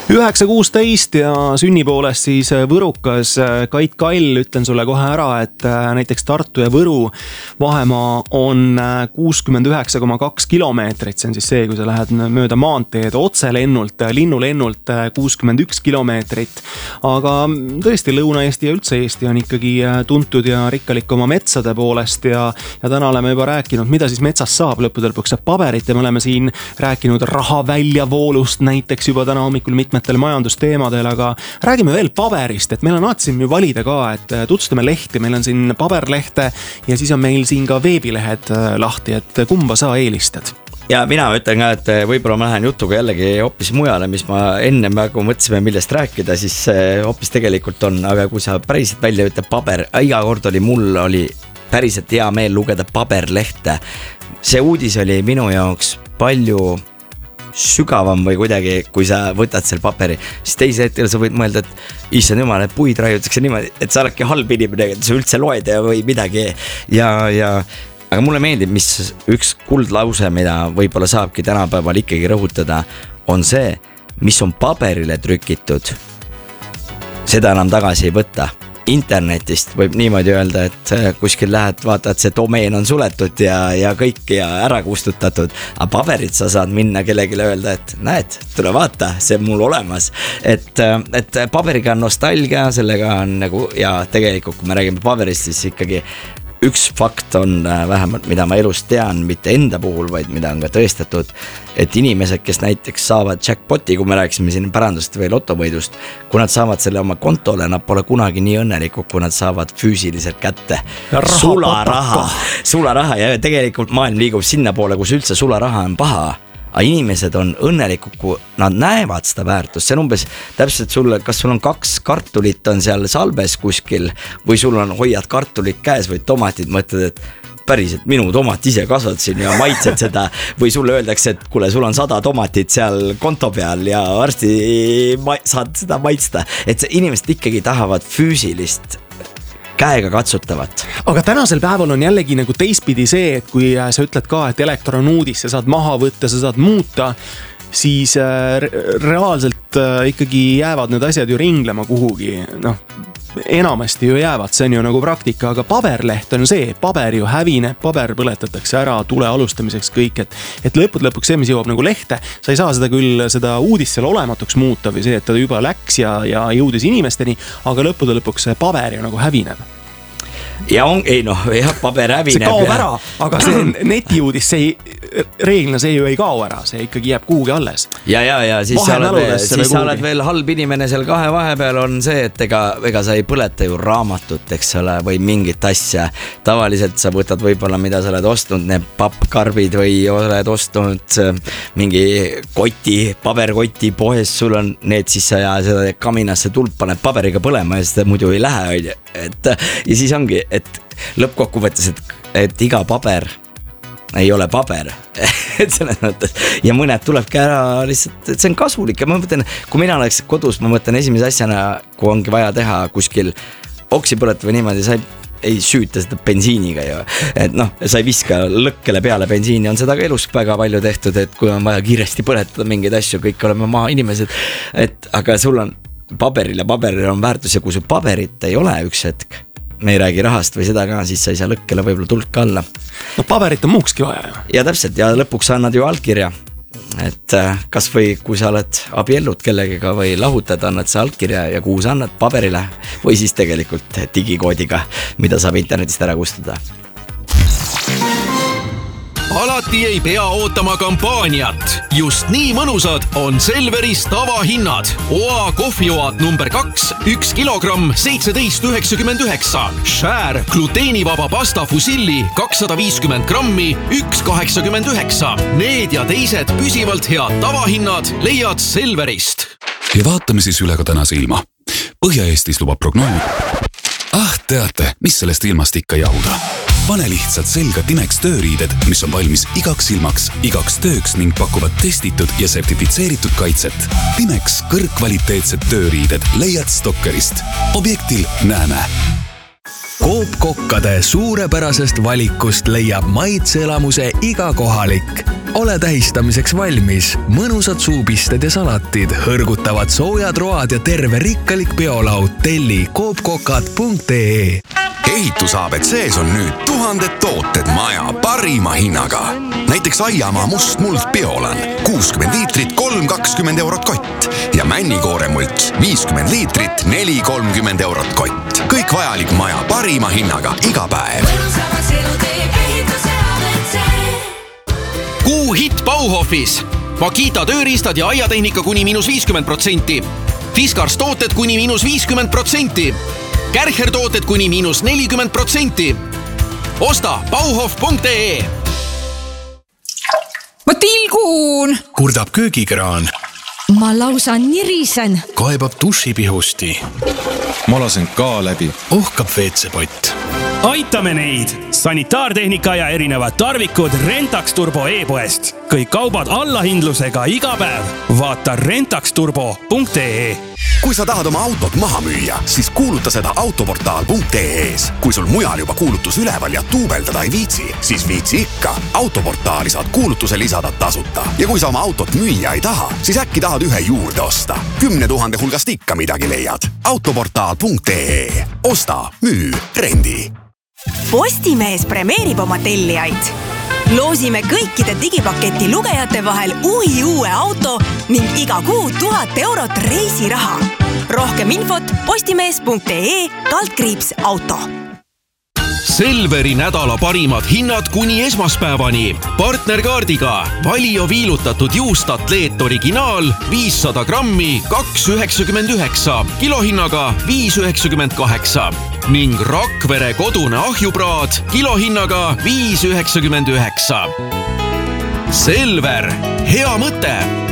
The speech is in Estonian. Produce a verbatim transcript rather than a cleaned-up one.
üheksa kuusteist ja sünnipoolest siis Võrukas Kait Kall, ütlen sulle kohe ära, et näiteks Tartu ja Võru vahemaa on kuuskümmend üheksa koma kaks kilomeetrit, see on siis see, kui sa lähed mööda maanteed otselennult, linnulennult kuuskümmend üks kilomeetrit, aga tõesti Lõuna-Eesti ja üldse Eesti on ikkagi tuntud ja rikkalik oma metsade poolest ja, ja täna oleme juba rääkinud, mida siis metsas saab, lõppude lõpuks saab paberit ja me oleme siin rääkinud raha väljavoolust näiteks juba täna hommikul mitme mitmetel majandusteemadel, aga räägime veel paberist, et meil on alati siin ju valida ka, et tutvustame lehti, meil on siin paberlehte ja siis on meil siin ka veebilehed lahti, et kumba sa eelistad? Ja mina ütlen ka, et võib-olla ma lähen jutuga jällegi hoopis mujale, mis ma enne nagu mõtlesime, millest rääkida, siis hoopis tegelikult on, aga kui sa päriselt välja ütled paber, iga kord oli mul oli päriselt hea meel lugeda paberlehte. See uudis oli minu jaoks palju sügavam või kuidagi, kui sa võtad seal paperi, siis teise hetkel sa võid mõelda, et issand jumal, et puid raiutakse niimoodi, et sa oledki halb inimene, et sa üldse loed või midagi ja, ja aga mulle meeldib, mis üks kuldlause, mida võib-olla saabki tänapäeval ikkagi rõhutada, on see, mis on paberile trükitud, seda enam tagasi ei võtta. Internetist võib niimoodi öelda, et kuskil lähed, vaatad, see domeen on suletud ja, ja kõik ja ära kustutatud, aga paberit sa saad minna kellelegi öelda, et näed, tule vaata, see on mul olemas, et, et paberiga on nostalgia, sellega on nagu ja tegelikult, kui me räägime paberist, siis ikkagi üks fakt on vähemalt, mida ma elus tean, mitte enda puhul, vaid mida on ka tõestatud, et inimesed, kes näiteks saavad jackpoti, kui me rääksime siin pärandust või lotovõidust, kui nad saavad selle oma kontole, nad pole kunagi nii õnnelikud, kui nad saavad füüsiliselt kätte. Sularaha, sularaha ja tegelikult maailm liigub sinna poole, kus üldse sularaha on paha. Aga inimesed on õnnelikud, kui nad näevad seda väärtust. See on umbes täpselt sulle, kas sul on kaks kartulit on seal salbes kuskil või sul on hoiad kartulit käes või tomatid, mõtled, et päriselt minu tomat ise kasvatasin ja maitsed seda või sulle öeldakse, et kuule, sul on sada tomatit seal konto peal ja varsti ma- saad seda maitsta. Et inimesed ikkagi tahavad füüsilist käega katsutavat. Aga tänasel päeval on jällegi nagu teistpidi see, et kui sa ütled ka, et elekter on uudis, sa saad maha võtta, sa saad muuta, siis reaalselt ikkagi jäävad need asjad ju ringlema kuhugi, noh, enamasti ju jäävad, see on ju nagu praktika, aga paberleht on see, paber ju hävine, paber põletatakse ära tule alustamiseks kõik, et, et lõpud lõpuks see, mis jõuab nagu lehte, sa ei saa seda küll, seda uudist seal olematuks muuta või see, et ta juba läks ja, ja jõudis inimesteni, aga lõppude lõpuks see paber ju nagu hävineb. Ja on, ei noh, jah, paber hävineb. See kaob ära, aga see netiuudis, see reeglina see ju ei kao ära, see ikkagi jääb kuhugi alles. Ja, ja, ja siis, sa oled, veel, siis sa oled veel halb inimene seal kahe vahepeal on see, et ega, ega sa ei põleta ju raamatut, eks ole, või mingit asja. Tavaliselt sa võtad võib-olla, mida sa oled ostnud, need pappkarbid või oled ostnud mingi koti, paberkoti poes, sul on need, siis sa ja seda kaminasse tuld paned paberiga põlema ja seda muidu ei lähe, et ja siis ongi, et lõppkokkuvõttes, et, et iga paber ei ole paber et selles mõttes ja mõned tulebki ära lihtsalt, et see on kasulik ja ma mõtlen, kui mina oleks kodus, ma mõtlen esimese asjana, kui ongi vaja teha kuskil oksi põleta või niimoodi, sa ei, ei süüta seda bensiiniga ju, et noh, sa ei viska lõkkele peale bensiini, on seda ka elus väga palju tehtud, et kui on vaja kiiresti põletada mingeid asju, kõik oleme maa inimesed, et aga sul on paberil ja paberil on väärtus ja kui sul paberit ei ole üks hetk, me ei räägi rahast või seda ka, siis sa ei saa lõkkele võib-olla tulka alla. No paberit on muukski vaja ju. Ja täpselt, ja lõpuks annad ju allkirja, et kas või kui sa oled abiellud kellegiga või lahutad, annad sa allkirja ja kuhu sa annad paberile või siis tegelikult digikoodiga, mida saab internetist ära kustuda. Alati ei pea ootama kampaaniat. Just nii mõnusad on Selveris tavahinnad. Oa kohvioad number kaks, üks kilogramm, seitseteist üheksakümmend üheksa. Share gluteenivaba pasta fusilli kakssada viiskümmend grammi, üks kaheksakümmend üheksa. Need ja teised püsivalt head tavahinnad leiad Selverist. Ja vaatame siis üle ka tänase ilma. Põhja-Eestis lubab prognoos. Ah, teate, mis sellest ilmast ikka jahuda. Pane lihtsalt selga Timex tööriided, mis on valmis igaks ilmaks, igaks tööks ning pakuvad testitud ja sertifitseeritud kaitset. Timex kõrgkvaliteetsed tööriided leiad Stokkerist. Objektil näeme. Coop kokkade suurepärasest valikust leiab maitseelamuse iga kohalik. Ole tähistamiseks valmis. Mõnusad suupisted ja salatid, hõrgutavad soojad road ja terve rikkalik peolaud. Telli coop kokad punkt ee. Ehitus A B C-s on nüüd tuhanded tooted maja parima hinnaga. Näiteks Aiamaa mustmuld Biolan, kuuskümmend liitrit, kolm kakskümmend eurot kott. Ja Männikoore mults, viiskümmend liitrit, neli kolmkümmend eurot kott. Kõik vajalik maja parima hinnaga iga päev. Kuu hitt Bauhofis. Makita tööriistad ja aiatehnika kuni miinus viiskümmend protsenti. Fiskars tooted kuni miinus viiskümmend protsenti. Kärcher tooted kuni miinus nelikümmend protsenti. Osta bauhof punkt ee. Ma tilgun! Kurdab köögikraan. Ma lausa nirisen. Kaebab dušipihusti. Ma lasen ka läbi. Ohkab veetsepott. Aitame neid! Sanitaartehnika ja erinevad tarvikud Rentax Turbo e-poest. Kõik kaubad allahindlusega iga päev. Vaata rentax turbo punkt ee. Kui sa tahad oma autot maha müüa, siis kuuluta seda autoportaal punkt ee-s. Kui sul mujal juba kuulutus üleval ja tuubeldada ei viitsi, siis viitsi ikka. Autoportaali saad kuulutuse lisada tasuta. Ja kui sa oma autot müüa ei taha, siis äkki tahad ühe juurde osta. Kümne tuhande hulgast ikka midagi leiad. autoportaal punkt ee. Osta, müü, rendi. Postimees premeerib oma tellijaid. Loosime kõikide digipaketi lugejate vahel uhi uue auto ning iga kuu tuhat eurot reisiraha. Rohkem infot postimees punkt ee kaldkriips auto. Selveri nädala parimad hinnad kuni esmaspäevani. Partnerkaardiga Valio viilutatud juust Atleet originaal viissada grammi kaks üheksakümmend üheksa, kilohinnaga viis üheksakümmend kaheksa ning Rakvere kodune ahjupraad kilohinnaga viis üheksakümmend üheksa. Selver, hea mõte!